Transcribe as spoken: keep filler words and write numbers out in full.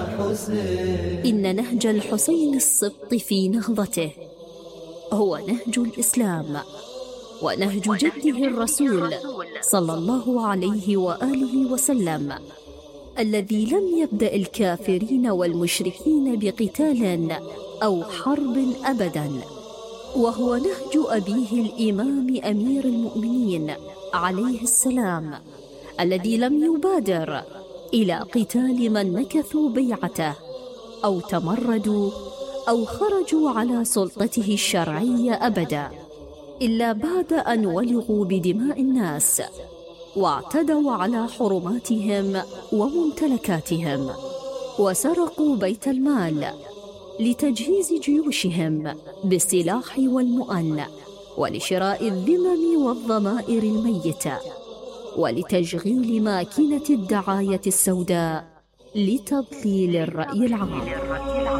إن نهج الحسين السبط في نهضته هو نهج الإسلام ونهج جده الرسول صلى الله عليه وآله وسلم، الذي لم يبدأ الكافرين والمشركين بقتال أو حرب أبدا، وهو نهج أبيه الإمام أمير المؤمنين عليه السلام، الذي لم يبادر إلى قتال من نكثوا بيعته أو تمردوا أو خرجوا على سلطته الشرعية أبدا، إلا بعد أن ولغوا بدماء الناس واعتدوا على حرماتهم وممتلكاتهم، وسرقوا بيت المال لتجهيز جيوشهم بالسلاح والمؤن، ولشراء الذمم والضمائر الميتة، ولتشغيل ماكينة الدعاية السوداء لتضليل الرأي العام.